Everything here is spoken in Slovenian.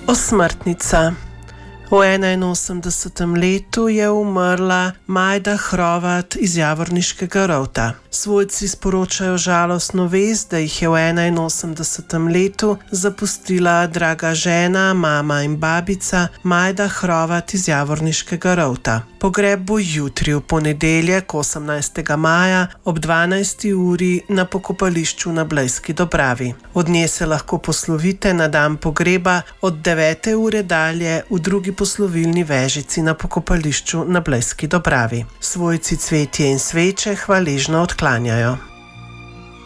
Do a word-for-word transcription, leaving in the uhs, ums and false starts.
Osmrtnica. V enainosemdesetem letu je umrla Majda Hrovat iz Javorniškega Rovta. Svojci sporočajo žalostno vest, da jih je v enainosemdesetem letu zapustila draga žena, mama in babica Majda Hrovat iz Javorniškega Rovta. Pogreb bo jutri v ponedeljek, osemnajstega maja ob dvanajsti uri na pokopališču na Blejski Dobravi. Od nje se lahko poslovite na dan pogreba od devete ure dalje v drugi poslovilni vežici na pokopališču na Blejski Dobravi. Svojci cvetje in sveče hvaležno odklanjajo.